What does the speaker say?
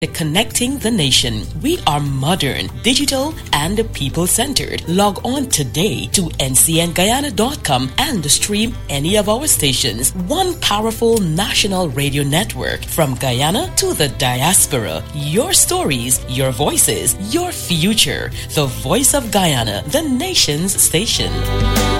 Connecting the nation. We are modern, digital, and people-centered. Log on today to ncnguyana.com and stream any of our stations. One powerful national radio network from Guyana to the diaspora. Your stories, your voices, your future. The Voice of Guyana, the nation's station.